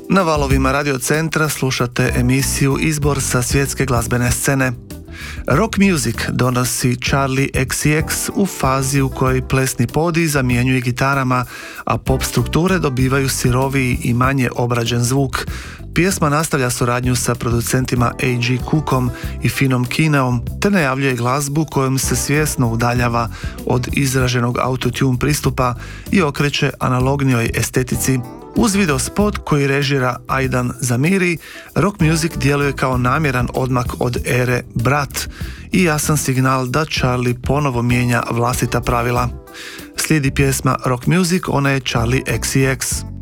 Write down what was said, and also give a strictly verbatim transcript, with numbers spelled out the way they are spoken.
Na valovima Radio Centra slušate emisiju Izbor sa svjetske glazbene scene. Rock music donosi Charli X C X u fazi u kojoj plesni podij zamjenjuje gitarama, a pop strukture dobivaju siroviji i manje obrađen zvuk. Pjesma nastavlja suradnju sa producentima A G Cookom i Finom Kineom, te najavljuje glazbu kojom se svjesno udaljava od izraženog autotune pristupa i okreće analognijoj estetici. Uz video spot koji režira Aidan Zamiri, rock music djeluje kao namjeran odmak od ere Brat i jasan signal da Charli ponovo mijenja vlastita pravila. Slijedi pjesma Rock music, ona je Charli X C X.